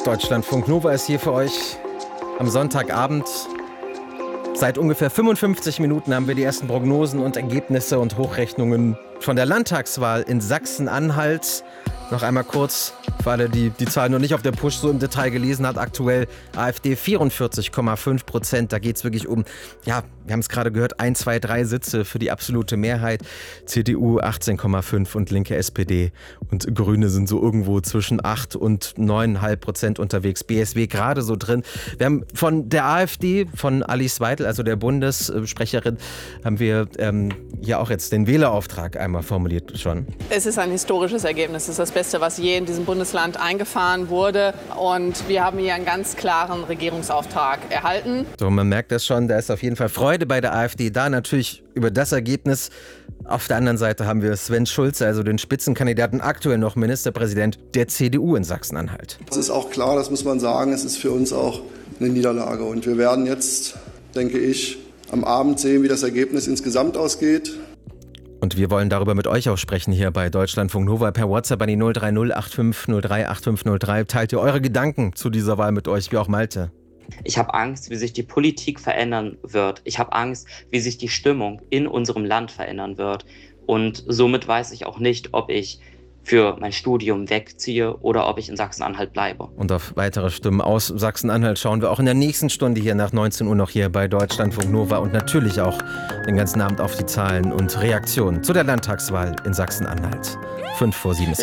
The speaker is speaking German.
Deutschlandfunk Nova ist hier für euch am Sonntagabend. Seit ungefähr 55 Minuten haben wir die ersten Prognosen und Ergebnisse und Hochrechnungen von der Landtagswahl in Sachsen-Anhalt. Noch einmal kurz für alle, die die Zahlen noch nicht auf der Push so im Detail gelesen hat. Aktuell AfD 44,5%. Da geht es wirklich um, ja, wir haben es gerade gehört, 1, 2, 3 Sitze für die absolute Mehrheit. CDU 18,5 und linke SPD und Grüne sind so irgendwo zwischen 8 und 9,5% unterwegs. BSW gerade so drin. Wir haben von der AfD, von Alice Weidel, also der Bundessprecherin, haben wir hier auch jetzt den Wählerauftrag einmal formuliert schon. Es ist ein historisches Ergebnis. Es ist das Beste, was je in diesem Bundesland eingefahren wurde. Und wir haben hier einen ganz klaren Regierungsauftrag erhalten. So, man merkt das schon, da ist auf jeden Fall Freude bei der AfD da. Natürlich über das Ergebnis. Auf der anderen Seite haben wir Sven Schulze, also den Spitzenkandidaten, aktuell noch Ministerpräsident der CDU in Sachsen-Anhalt. Es ist auch klar, das muss man sagen, es ist für uns auch eine Niederlage. Und wir werden jetzt, denke ich, am Abend sehen, wie das Ergebnis insgesamt ausgeht. Und wir wollen darüber mit euch auch sprechen hier bei Deutschlandfunk Nova per WhatsApp an die 030 8503 8503. Teilt ihr eure Gedanken zu dieser Wahl mit euch, wie auch Malte? Ich habe Angst, wie sich die Politik verändern wird. Ich habe Angst, wie sich die Stimmung in unserem Land verändern wird. Und somit weiß ich auch nicht, ob ich für mein Studium wegziehe oder ob ich in Sachsen-Anhalt bleibe. Und auf weitere Stimmen aus Sachsen-Anhalt schauen wir auch in der nächsten Stunde hier nach 19 Uhr noch hier bei Deutschlandfunk Nova und natürlich auch den ganzen Abend auf die Zahlen und Reaktionen zu der Landtagswahl in Sachsen-Anhalt. 5 vor 7 ist